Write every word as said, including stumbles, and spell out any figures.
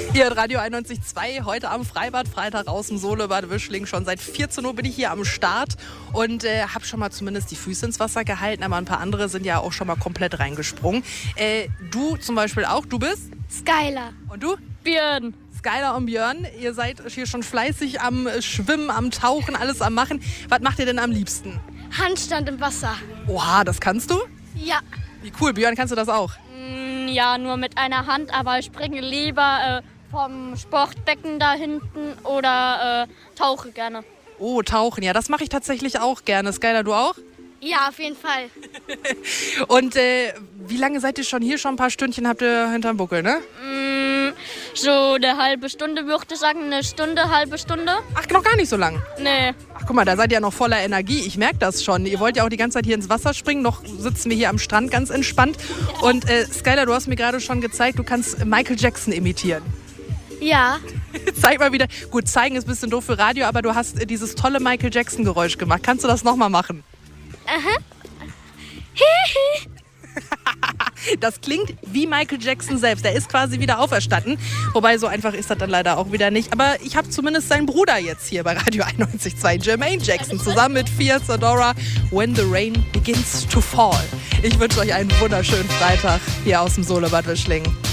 Hier in Radio einundneunzig Komma zwei, heute am Freibad, Freitag aus dem Solebad Wischling. Schon seit vierzehn Uhr bin ich hier am Start und äh, habe schon mal zumindest die Füße ins Wasser gehalten, aber ein paar andere sind ja auch schon mal komplett reingesprungen. Äh, du zum Beispiel auch, du bist? Skylar. Und du? Björn. Skylar und Björn, ihr seid hier schon fleißig am Schwimmen, am Tauchen, alles am Machen. Was macht ihr denn am liebsten? Handstand im Wasser. Oha, das kannst du? Ja. Wie cool, Björn, kannst du das auch? Mm, ja, nur mit einer Hand, aber ich springe lieber äh, vom Sportbecken da hinten oder äh, tauche gerne. Oh, tauchen, ja, das mache ich tatsächlich auch gerne. Skylar, du auch? Ja, auf jeden Fall. Und äh, wie lange seid ihr schon hier? Schon ein paar Stündchen habt ihr hinterm Buckel, ne? Mm, so eine halbe Stunde, würde ich sagen. Eine Stunde, halbe Stunde. Ach, noch gar nicht so lang. Nee. Ach, guck mal, da seid ihr ja noch voller Energie. Ich merke das schon. Ihr wollt ja auch die ganze Zeit hier ins Wasser springen. Noch sitzen wir hier am Strand ganz entspannt. Und äh, Skylar, du hast mir gerade schon gezeigt, du kannst Michael Jackson imitieren. Ja. Zeig mal wieder. Gut, zeigen ist ein bisschen doof für Radio, aber du hast äh, dieses tolle Michael Jackson Geräusch gemacht. Kannst du das nochmal machen? Aha. Das klingt wie Michael Jackson selbst. Der ist quasi wieder auferstanden. Wobei, so einfach ist das dann leider auch wieder nicht. Aber ich habe zumindest seinen Bruder jetzt hier bei Radio einundneunzig Komma zwei, Jermaine Jackson, zusammen mit Fia Zadora, When the Rain Begins to Fall. Ich wünsche euch einen wunderschönen Freitag hier aus dem Solebad Wischling.